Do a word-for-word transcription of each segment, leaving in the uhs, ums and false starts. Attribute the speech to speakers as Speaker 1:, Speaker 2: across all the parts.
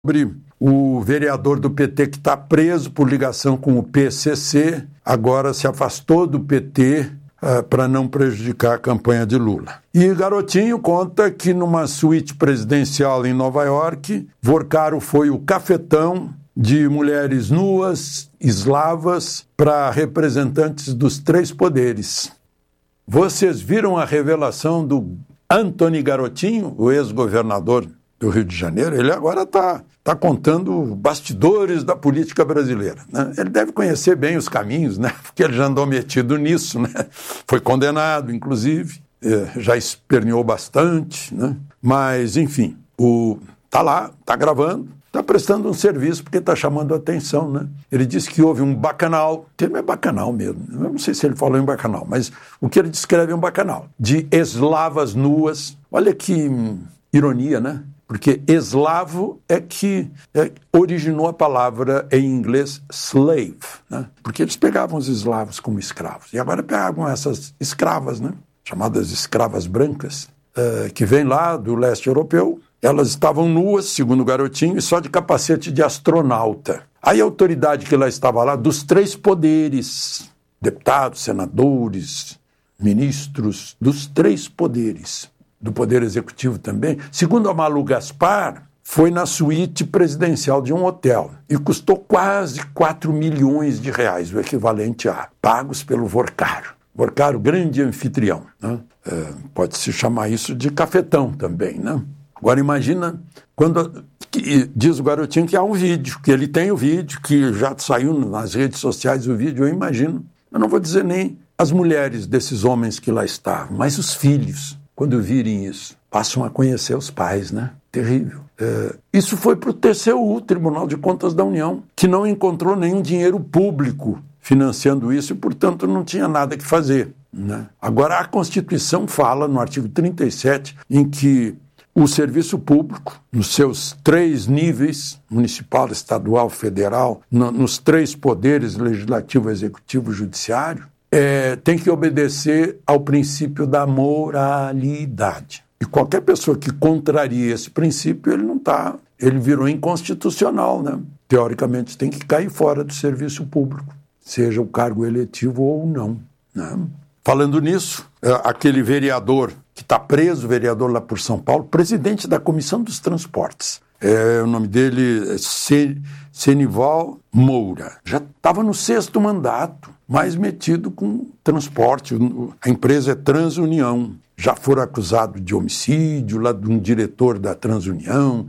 Speaker 1: sobre o vereador do P T que está preso por ligação com o P C C, agora se afastou do P T uh, para não prejudicar a campanha de Lula. E Garotinho conta que numa suíte presidencial em Nova York, Vorcaro foi o cafetão de mulheres nuas, eslavas, para representantes dos três poderes. Vocês viram a revelação do Antony Garotinho, o ex-governador do Rio de Janeiro? Ele agora está tá contando bastidores da política brasileira, né? Ele deve conhecer bem os caminhos, né? Porque ele já andou metido nisso, né? Foi condenado, inclusive, é, já esperneou bastante, né? Mas, enfim, o, tá lá, tá gravando, está prestando um serviço porque está chamando a atenção, né? Ele disse que houve um bacanal, o termo é bacanal mesmo, eu não sei se ele falou em bacanal, mas o que ele descreve é um bacanal, de eslavas nuas. Olha que hum, ironia, né? Porque eslavo é que é, originou a palavra em inglês slave, né? Porque eles pegavam os eslavos como escravos, e agora pegavam essas escravas, né? Chamadas escravas brancas, uh, que vêm lá do leste europeu. Elas estavam nuas, segundo o Garotinho, e só de capacete de astronauta. Aí a autoridade que lá estava lá, dos três poderes, deputados, senadores, ministros, dos três poderes, do Poder Executivo também, segundo a Malu Gaspar, foi na suíte presidencial de um hotel e custou quase quatro milhões de reais, o equivalente a pagos pelo Vorcaro. Vorcaro, grande anfitrião, né? É, pode-se chamar isso de cafetão também, né? Agora imagina, quando que, diz o Garotinho que há um vídeo, que ele tem o vídeo, que já saiu nas redes sociais o vídeo, eu imagino, eu não vou dizer nem as mulheres desses homens que lá estavam, mas os filhos, quando virem isso, passam a conhecer os pais, né? Terrível. É, isso foi para o T C U, Tribunal de Contas da União, que não encontrou nenhum dinheiro público financiando isso e, portanto, não tinha nada que fazer, né? Agora, a Constituição fala, no artigo trinta e sete, em que o serviço público, nos seus três níveis, municipal, estadual, federal, no, nos três poderes, legislativo, executivo, judiciário, é, tem que obedecer ao princípio da moralidade. E qualquer pessoa que contraria esse princípio, ele não está, ele virou inconstitucional, né? Teoricamente tem que cair fora do serviço público, seja o cargo eletivo ou não, né? Falando nisso, aquele vereador que está preso, vereador lá por São Paulo, presidente da Comissão dos Transportes, é, o nome dele é Senival Moura, já estava no sexto mandato, mais metido com transporte, a empresa é Transunião, já foram acusados de homicídio, lá de um diretor da Transunião,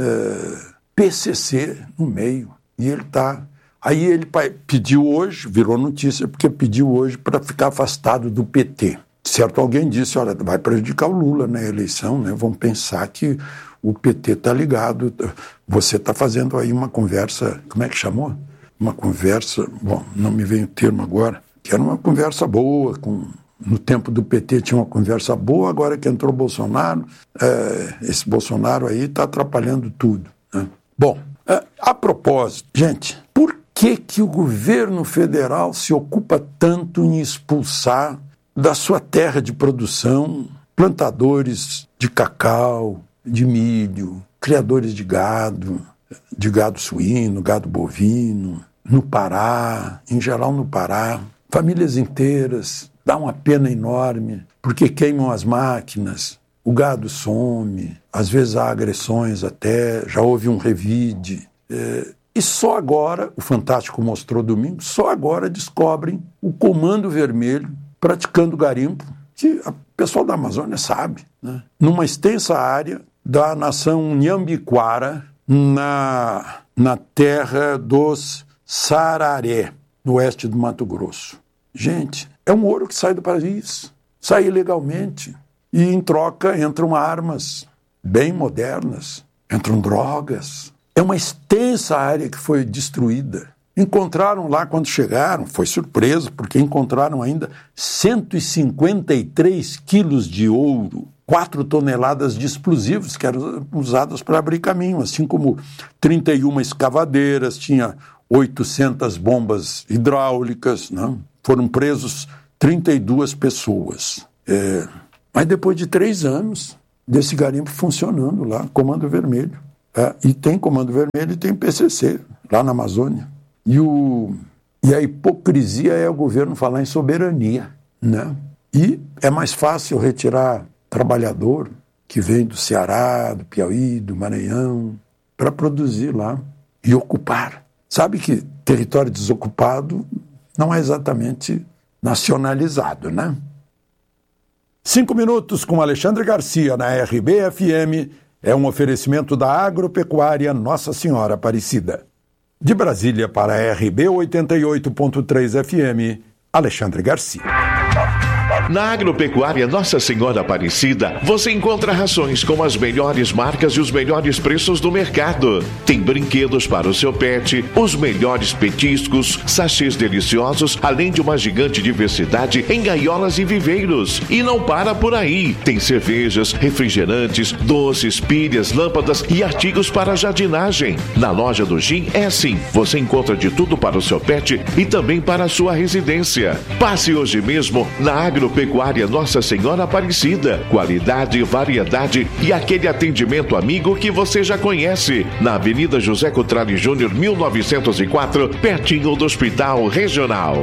Speaker 1: é, P C C no meio, e ele está... Aí ele pediu hoje, virou notícia, porque pediu hoje para ficar afastado do P T. Certo, alguém disse, olha, vai prejudicar o Lula na eleição, né? Vão pensar que o P T está ligado, você está fazendo aí uma conversa, como é que chamou? Uma conversa, bom, não me vem o termo agora, que era uma conversa boa, com, no tempo do P T tinha uma conversa boa, agora que entrou o Bolsonaro, é, esse Bolsonaro aí está atrapalhando tudo, né? Bom, é, a propósito, gente, por que que o governo federal se ocupa tanto em expulsar da sua terra de produção plantadores de cacau, de milho, criadores de gado, de gado suíno, gado bovino, no Pará, em geral no Pará, famílias inteiras, dá uma pena enorme, porque queimam as máquinas, o gado some, às vezes há agressões até, já houve um revide, é, e só agora, o Fantástico mostrou domingo, só agora descobrem o Comando Vermelho praticando garimpo, que o pessoal da Amazônia sabe, né? Numa extensa área da nação Nhambiquara, na, na terra dos Sararé, no oeste do Mato Grosso. Gente, é um ouro que sai do país, sai ilegalmente, e em troca entram armas bem modernas, entram drogas. É uma extensa área que foi destruída. Encontraram lá, quando chegaram, foi surpresa, porque encontraram ainda cento e cinquenta e três quilos de ouro, quatro toneladas de explosivos que eram usados para abrir caminho, assim como trinta e uma escavadeiras, tinha oitocentas bombas hidráulicas, né? Foram presos trinta e duas pessoas. É, mas depois de três anos desse garimpo funcionando lá, Comando Vermelho, É, e tem Comando Vermelho e tem P C C, lá na Amazônia. E, o, e a hipocrisia é o governo falar em soberania, né? E é mais fácil retirar trabalhador que vem do Ceará, do Piauí, do Maranhão, para produzir lá e ocupar. Sabe que território desocupado não é exatamente nacionalizado, né? Cinco minutos com Alexandre Garcia na R B F M é um oferecimento da Agropecuária Nossa Senhora Aparecida. De Brasília para a R B oitenta e oito ponto três F M, Alexandre Garcia.
Speaker 2: Na Agropecuária Nossa Senhora Aparecida, você encontra rações com as melhores marcas e os melhores preços do mercado. Tem brinquedos para o seu pet, os melhores petiscos, sachês deliciosos, além de uma gigante diversidade em gaiolas e viveiros. E não para por aí. Tem cervejas, refrigerantes, doces, pilhas, lâmpadas e artigos para jardinagem. Na loja do Gin é assim. Você encontra de tudo para o seu pet e também para a sua residência. Passe hoje mesmo na Agropecuária Pecuária Nossa Senhora Aparecida. Qualidade, variedade e aquele atendimento amigo que você já conhece. Na Avenida José Cotrali Júnior, mil novecentos e quatro, pertinho do Hospital Regional.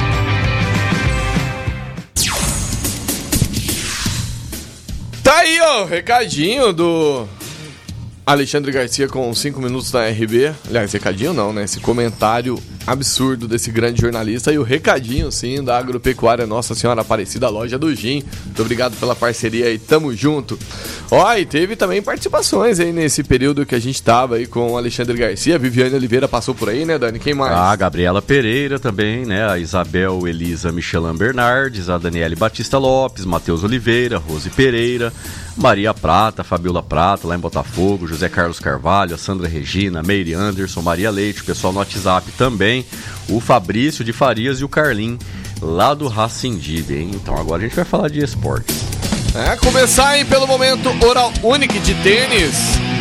Speaker 3: Tá aí, ó, recadinho do Alexandre Garcia com cinco minutos da R B. Aliás, recadinho não, né? Esse comentário absurdo desse grande jornalista. E o recadinho, sim, da Agropecuária Nossa Senhora Aparecida, loja do Gin. Muito obrigado pela parceria aí, tamo junto. Ó, e teve também participações aí nesse período que a gente tava aí com o Alexandre Garcia. A Viviane Oliveira passou por aí, né, Dani? Quem mais?
Speaker 4: A Gabriela Pereira também, né? A Isabel Elisa Michelin Bernardes, a Daniele Batista Lopes, Matheus Oliveira, Rose Pereira, Maria Prata, Fabiola Prata, lá em Botafogo, José Carlos Carvalho, a Sandra Regina, Meire Anderson, Maria Leite, o pessoal no WhatsApp também, o Fabrício de Farias e o Carlin, lá do Racindib, hein? Então agora a gente vai falar de esportes.
Speaker 3: É, começar aí pelo momento Oral Unique de tênis.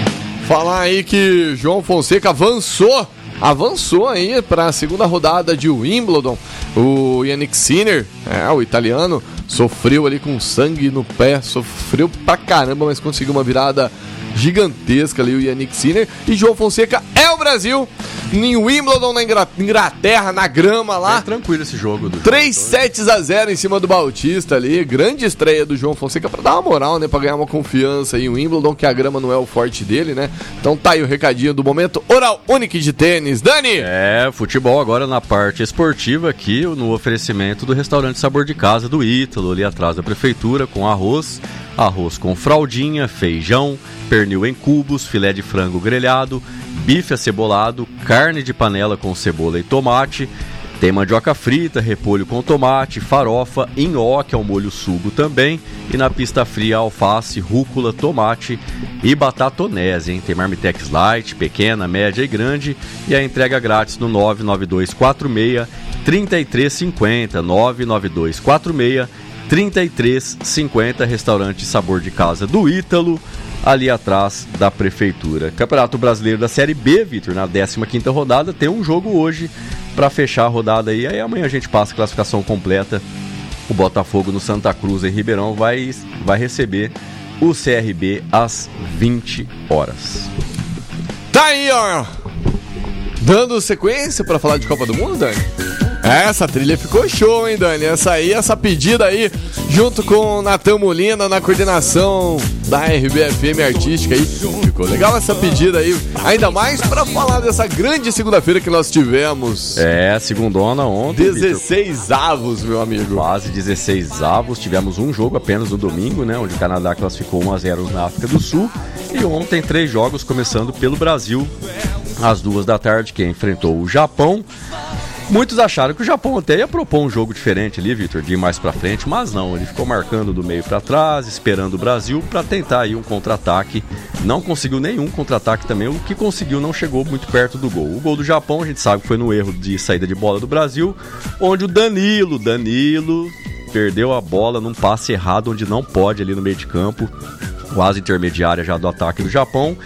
Speaker 3: Falar aí que João Fonseca avançou, avançou aí para a segunda rodada de Wimbledon. O Yannick Sinner, é, o italiano, sofreu ali com sangue no pé, sofreu pra caramba, mas conseguiu uma virada gigantesca ali o Yannick Sinner. E João Fonseca é o Brasil em Wimbledon, na Inglaterra, na grama lá.
Speaker 4: É tranquilo esse jogo. Do
Speaker 3: três sets a zero em cima do Bautista ali. Grande estreia do João Fonseca pra dar uma moral, né? Pra ganhar uma confiança aí em Wimbledon, que a grama não é o forte dele, né? Então tá aí o recadinho do momento. Oral Unique de tênis. Dani!
Speaker 4: É, futebol agora na parte esportiva aqui, no oferecimento do restaurante Sabor de Casa do Ítalo, ali atrás da prefeitura, com arroz, arroz com fraldinha, feijão, pernil em cubos, filé de frango grelhado, bife acebolado, carne de panela com cebola e tomate, tem mandioca frita, repolho com tomate, farofa, nhoque ao molho sugo também, e na pista fria alface, rúcula, tomate e batatonese, hein? Tem marmitex light, pequena, média e grande, e a entrega grátis no nove nove dois quatro seis, três três cinco zero, nove nove dois quatro seis, três três cinco zero, restaurante Sabor de Casa do Ítalo, ali atrás da prefeitura. Campeonato Brasileiro da Série B, Vitor, na décima quinta rodada, tem um jogo hoje para fechar a rodada aí, aí amanhã a gente passa a classificação completa. O Botafogo no Santa Cruz, em Ribeirão, vai, vai receber o C R B às vinte horas.
Speaker 3: Tá aí, ó, dando sequência para falar de Copa do Mundo, Dani? Essa trilha ficou show, hein, Dani? Essa aí, essa pedida aí, junto com o Natan Molina na coordenação da R B F M Artística aí. Ficou legal essa pedida aí, ainda mais pra falar dessa grande segunda-feira que nós tivemos.
Speaker 4: É, segundona ontem.
Speaker 3: dezesseis avos, meu amigo.
Speaker 4: Quase dezesseis avos. Tivemos um jogo apenas no domingo, né? Onde o Canadá classificou um a zero na África do Sul. E ontem três jogos, começando pelo Brasil, às duas da tarde, que enfrentou o Japão. Muitos acharam que o Japão até ia propor um jogo diferente ali, Vitor, de ir mais pra frente, mas não, ele ficou marcando do meio pra trás, esperando o Brasil pra tentar aí um contra-ataque. Não conseguiu nenhum contra-ataque também, o que conseguiu não chegou muito perto do gol. O gol do Japão, a gente sabe que foi no erro de saída de bola do Brasil, onde o Danilo, Danilo perdeu a bola num passe errado, onde não pode ali no meio de campo, quase intermediária já do ataque do Japão.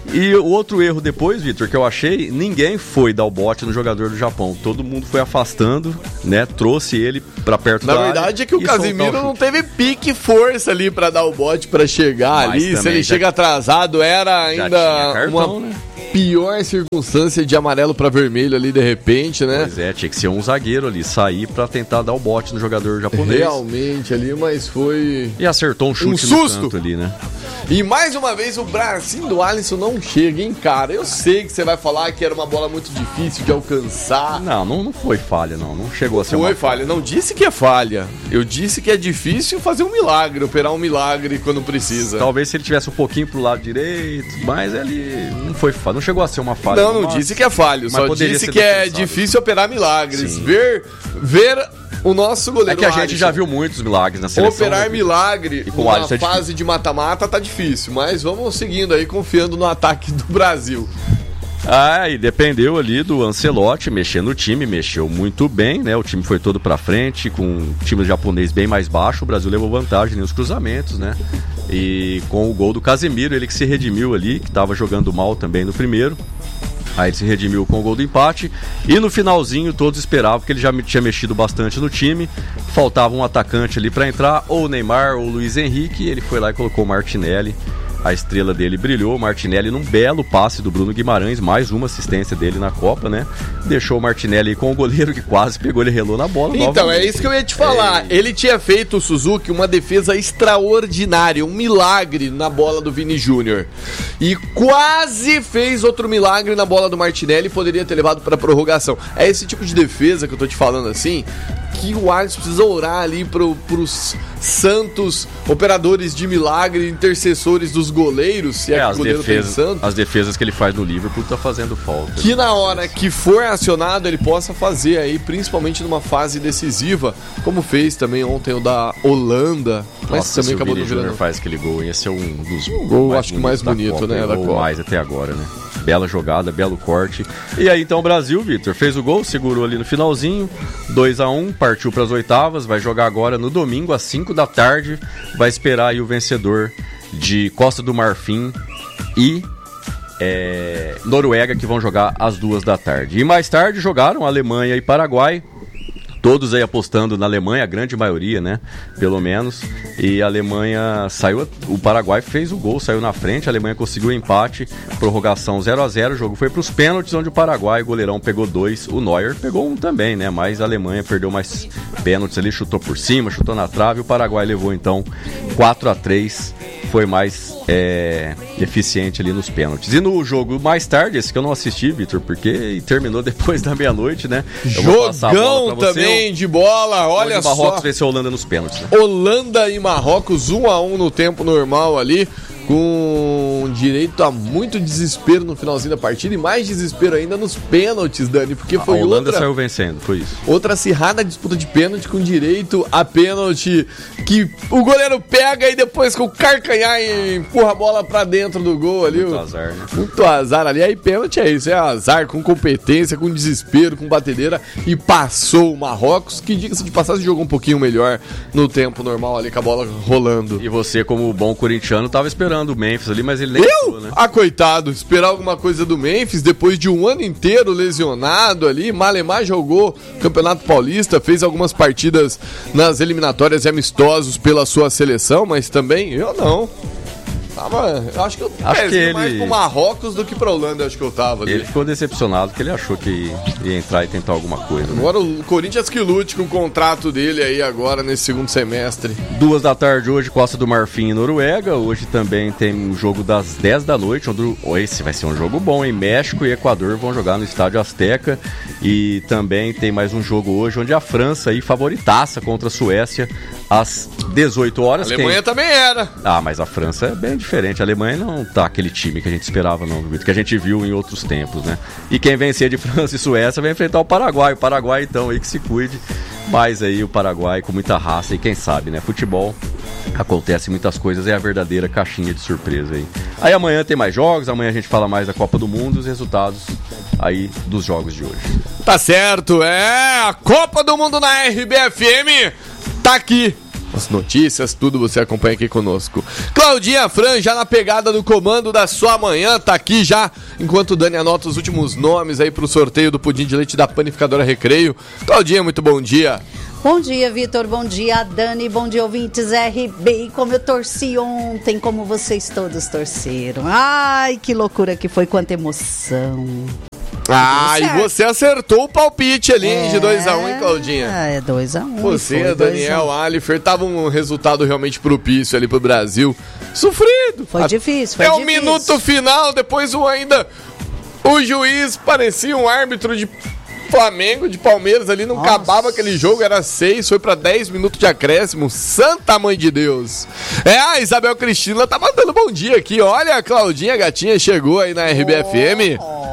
Speaker 4: E o outro erro depois, Vitor, que eu achei, ninguém foi dar o bote no jogador do Japão. Todo mundo foi afastando, né? Trouxe ele pra perto
Speaker 3: Na
Speaker 4: da área.
Speaker 3: Na verdade é que o Casemiro o não teve pique força ali pra dar o bote pra chegar Mas ali. Se ele já... chega atrasado, era ainda cartão, uma... né? Pior circunstância de amarelo pra vermelho ali de repente, né?
Speaker 4: Pois é, tinha que ser um zagueiro ali, sair pra tentar dar o bote no jogador japonês.
Speaker 3: Realmente ali, mas foi...
Speaker 4: E acertou um chute
Speaker 3: um susto.
Speaker 4: no canto ali, né?
Speaker 3: E mais uma vez o bracinho do Alisson não chega, hein, cara? Eu sei que você vai falar que era uma bola muito difícil de alcançar.
Speaker 4: Não, não, não foi falha, não. Não chegou a ser
Speaker 3: foi
Speaker 4: uma
Speaker 3: falha. falha. Não disse que é falha. Eu disse que é difícil fazer um milagre, operar um milagre quando precisa.
Speaker 4: Talvez se ele tivesse um pouquinho pro lado direito, mas ele não foi falha. Não chegou a ser uma falha.
Speaker 3: Não, não
Speaker 4: mas...
Speaker 3: disse que é falha. Só disse que é difícil operar milagres. Sim. Ver... ver o nosso goleiro.
Speaker 4: É que a gente Alisson, já viu muitos milagres na seleção.
Speaker 3: Operar milagre e com numa fase difícil. de mata-mata tá difícil, mas vamos seguindo aí, confiando no ataque do Brasil.
Speaker 4: Ah, e dependeu ali do Ancelotti mexer no time, mexeu muito bem, né? O time foi todo pra frente, com o time japonês bem mais baixo, o Brasil levou vantagem nos cruzamentos, né? E com o gol do Casemiro, ele que se redimiu ali, que tava jogando mal também no primeiro. Aí ele se redimiu com o gol do empate. E no finalzinho todos esperavam, que ele já tinha mexido bastante no time. Faltava um atacante ali para entrar, ou o Neymar ou o Luiz Henrique. Ele foi lá e colocou o Martinelli. A estrela dele brilhou, o Martinelli num belo passe do Bruno Guimarães, mais uma assistência dele na Copa, né? Deixou o Martinelli com o goleiro que quase pegou, ele relou na bola.
Speaker 3: Então, novamente. É isso que eu ia te falar. É... Ele tinha feito, o Suzuki, uma defesa extraordinária, um milagre na bola do Vini Júnior. E quase fez outro milagre na bola do Martinelli e poderia ter levado para prorrogação. É esse tipo de defesa que eu tô te falando assim, que o Alisson precisa orar ali pro, pros santos operadores de milagre, intercessores dos goleiros, se é, é que o goleiro
Speaker 4: defesas,
Speaker 3: tem santo.
Speaker 4: As defesas que ele faz no Liverpool tá fazendo falta.
Speaker 3: Que na hora que for acionado ele possa fazer aí, principalmente numa fase decisiva, como fez também ontem o da Holanda. Mas
Speaker 4: Nossa,
Speaker 3: também acabou
Speaker 4: o Vini
Speaker 3: virando.
Speaker 4: Júnior faz aquele gol, esse é um dos
Speaker 3: um gol, acho que mais bonito, Copa, né? Da Copa.
Speaker 4: Mais até agora, né? Bela jogada, belo corte. E aí então o Brasil, Vitor, fez o gol, segurou ali no finalzinho, dois a um, partiu para as oitavas, vai jogar agora no domingo às cinco da tarde, vai esperar aí o vencedor de Costa do Marfim e é, Noruega, que vão jogar às duas da tarde. E mais tarde jogaram Alemanha e Paraguai. Todos aí apostando na Alemanha, a grande maioria, né? Pelo menos. E a Alemanha saiu, o Paraguai fez o gol, saiu na frente, a Alemanha conseguiu o empate, prorrogação zero a zero, o jogo foi para os pênaltis, onde o Paraguai, o goleirão, pegou dois, o Neuer pegou um também, né? Mas a Alemanha perdeu mais pênaltis ali, chutou por cima, chutou na trave, o Paraguai levou então quatro a três, foi mais é, eficiente ali nos pênaltis. E no jogo mais tarde, esse que eu não assisti, Vitor, porque terminou depois da meia-noite, né? Eu
Speaker 3: Jogão também de bola, olha só.
Speaker 4: Marrocos venceu a Holanda nos pênaltis, né?
Speaker 3: Holanda e Marrocos, um a um no tempo normal ali, com direito a muito desespero no finalzinho da partida e mais desespero ainda nos pênaltis, Dani, porque foi
Speaker 4: a Holanda
Speaker 3: outra,
Speaker 4: saiu vencendo, foi isso.
Speaker 3: Outra acirrada disputa de pênalti com direito a pênalti que o goleiro pega e depois com o carcanhar empurra a bola pra dentro do gol ali.
Speaker 4: Muito azar, né?
Speaker 3: Muito azar ali, aí pênalti é isso, é azar com competência, com desespero, com batedeira e passou o Marrocos, que diga-se de passagem jogou um pouquinho melhor no tempo normal ali com a bola rolando.
Speaker 4: E você, como bom corintiano, tava esperando o Memphis ali, mas ele nem
Speaker 3: Eu?
Speaker 4: Entrou, né?
Speaker 3: Ah, coitado, esperar alguma coisa do Memphis depois de um ano inteiro lesionado ali. Malemar jogou Campeonato Paulista, fez algumas partidas nas eliminatórias e amistosos pela sua seleção, mas também eu não. Tava, eu acho que eu
Speaker 4: acho que ele...
Speaker 3: mais pro Marrocos do que pra Holanda, acho que eu tava ali.
Speaker 4: Ele ficou decepcionado, porque ele achou que ia entrar e tentar alguma coisa. Né?
Speaker 3: Agora o Corinthians que lute com o contrato dele aí agora nesse segundo semestre.
Speaker 4: Duas da tarde hoje, Costa do Marfim e Noruega. Hoje também tem um jogo das dez da noite, onde esse vai ser um jogo bom, hein? México e Equador vão jogar no Estádio Azteca. E também tem mais um jogo hoje, onde a França aí favoritaça contra a Suécia às dezoito horas.
Speaker 3: A Alemanha quem... também era.
Speaker 4: Ah, mas a França é bem diferente. A Alemanha não tá aquele time que a gente esperava, não, que a gente viu em outros tempos, né? E quem vencer de França e Suécia vai enfrentar o Paraguai. O Paraguai, então, aí que se cuide. Mas aí o Paraguai com muita raça e quem sabe, né? Futebol, acontece muitas coisas, é a verdadeira caixinha de surpresa aí. Aí amanhã tem mais jogos, amanhã a gente fala mais da Copa do Mundo, os resultados aí dos jogos de hoje.
Speaker 3: Tá certo, é a Copa do Mundo na R B F M, tá aqui. as notícias, tudo você acompanha aqui conosco. Claudinha Fran, já na pegada do comando da sua manhã, tá aqui já, enquanto o Dani anota os últimos nomes aí pro sorteio do pudim de leite da Panificadora Recreio. Claudinha, muito bom dia.
Speaker 5: Bom dia, Vitor, bom dia, Dani, bom dia, ouvintes R B. E como eu torci ontem, como vocês todos torceram. Ai, que loucura que foi, quanta emoção.
Speaker 3: Ah, e você acertou o palpite ali, é, de dois a um, hein, Claudinha?
Speaker 5: É, dois a um.
Speaker 3: Você,
Speaker 5: foi,
Speaker 3: Daniel, Alifer, tava um resultado realmente propício ali pro Brasil. Sofrido.
Speaker 5: Foi a... difícil, foi
Speaker 3: é
Speaker 5: difícil.
Speaker 3: É o minuto final, depois o ainda... O juiz parecia um árbitro de Flamengo, de Palmeiras ali, não Nossa. acabava aquele jogo, era seis, foi pra dez minutos de acréscimo. Santa mãe de Deus. É, a Isabel Cristina tá mandando bom dia aqui. Olha, a Claudinha, gatinha, chegou aí na R B F M. Oh.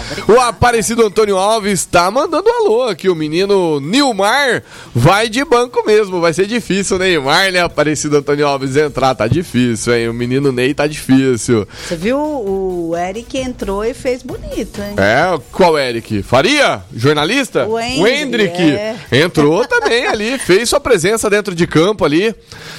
Speaker 3: O Aparecido Antônio Alves tá mandando um alô aqui. O menino Nilmar vai de banco mesmo. Vai ser difícil o Neymar, né? Aparecido Antônio Alves entrar. Tá difícil, hein? O menino Ney tá difícil.
Speaker 5: Você viu? O Eric entrou e fez bonito, hein?
Speaker 3: É, qual Eric? Faria? Jornalista?
Speaker 5: O Hendrick.
Speaker 3: O Hendrick. É. Entrou também ali. Fez sua presença dentro de campo ali.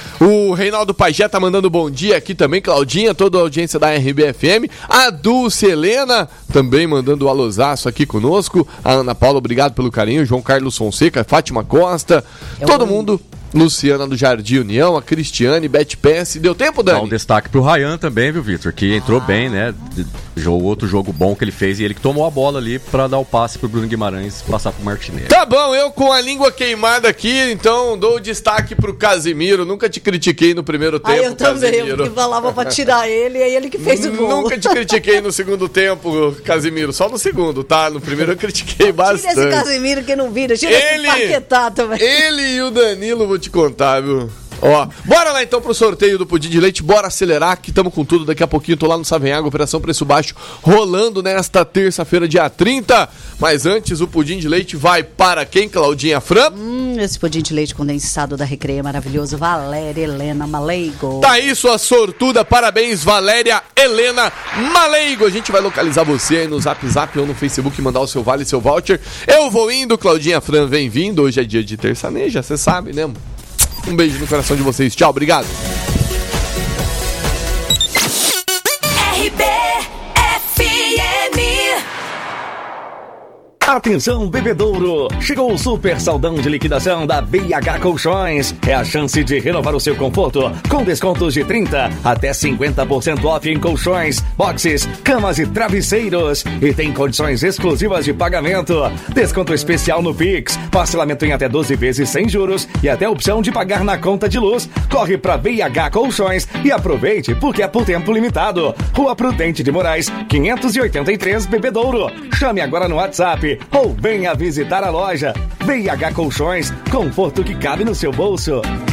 Speaker 3: O Reinaldo Pajé tá mandando bom dia aqui também, Claudinha, toda a audiência da R B F M. A Dulce Helena também mandando o alôzaço aqui conosco. A Ana Paula, obrigado pelo carinho. João Carlos Fonseca, Fátima Costa,
Speaker 5: Eu
Speaker 3: todo
Speaker 5: vou...
Speaker 3: mundo. Luciana do Jardim União, a Cristiane, Beth Pence. Deu tempo, Dani?
Speaker 4: Dá um destaque pro Ryan também, viu, Vitor? Que entrou ah. bem, né? Jogo, outro jogo bom que ele fez e ele que tomou a bola ali pra dar o passe pro Bruno Guimarães passar pro Martinelli.
Speaker 3: Tá bom, eu com a língua queimada aqui, então dou o destaque pro Casimiro. Nunca te critiquei no primeiro tempo,
Speaker 5: ah, eu
Speaker 3: Casimiro.
Speaker 5: também, porque falava pra tirar ele e aí ele que fez o gol.
Speaker 3: Nunca te critiquei no segundo tempo, Casimiro. Só no segundo, tá? No primeiro eu critiquei bastante.
Speaker 5: Tira esse Casimiro que não vira, tira ele, esse Paquetá também.
Speaker 3: Ele e o Danilo, vou te contar, viu? Ó, bora lá então pro sorteio do pudim de leite, bora acelerar que estamos com tudo, daqui a pouquinho tô lá no Savenhago, Operação Preço Baixo, rolando nesta terça-feira, dia trinta, mas antes o pudim de leite vai para quem, Claudinha Fran?
Speaker 5: Hum, esse pudim de leite condensado da Recreia é maravilhoso, Valéria Helena Maleigo.
Speaker 3: Tá aí sua sortuda, parabéns Valéria Helena Maleigo, a gente vai localizar você aí no Zap Zap ou no Facebook, mandar o seu vale, seu voucher, eu vou indo, Claudinha Fran vem vindo, hoje é dia de terçaneja, você sabe, né? Um beijo no coração de vocês. Tchau, obrigado.
Speaker 6: R B F M.
Speaker 7: Atenção, bebedouro! Chegou o super saldão de liquidação da B H Colchões. É a chance de renovar o seu conforto com descontos de trinta até cinquenta por cento off em colchões, boxes, camas e travesseiros. E tem condições exclusivas de pagamento. Desconto especial no Pix, parcelamento em até doze vezes sem juros e até opção de pagar na conta de luz. Corre pra B H Colchões e aproveite porque é por tempo limitado. Rua Prudente de Moraes, quinhentos e oitenta e três, Bebedouro. Chame agora no WhatsApp ou venha visitar a loja. B H Colchões, conforto que cabe no seu bolso.